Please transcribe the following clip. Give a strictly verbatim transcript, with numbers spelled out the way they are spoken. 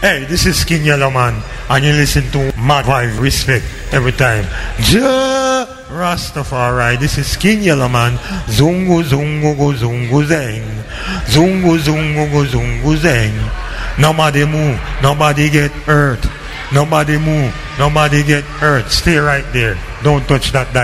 Hey, this is King Yellow Man, and you listen to Mad Vibe Respect every time. Ja Rastafari, this is King Yellow Man. Zungu zungu go zungu zeng. Zungu zungu go zungu zeng. Nobody move, nobody get hurt. Nobody move, nobody get hurt. Stay right there. Don't touch that dial.